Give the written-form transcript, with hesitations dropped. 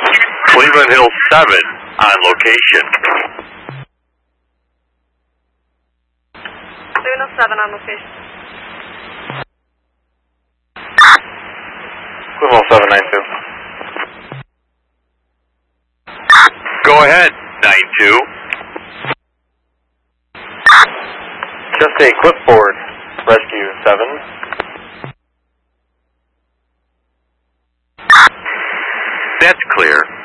Cleveland Hill 7 on location. Cleveland Hill 7 on location. Cleveland Hill 792. Go ahead, 92. Just a clipboard, rescue 7. That's clear.